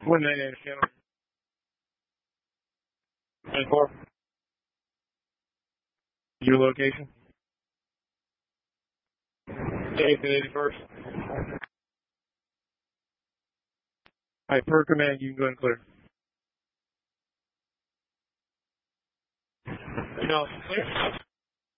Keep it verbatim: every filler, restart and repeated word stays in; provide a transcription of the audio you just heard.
One nine eight channel. Nine four. Your location. eighth and eighty-first. All right, per command, you can go and clear. No, clear.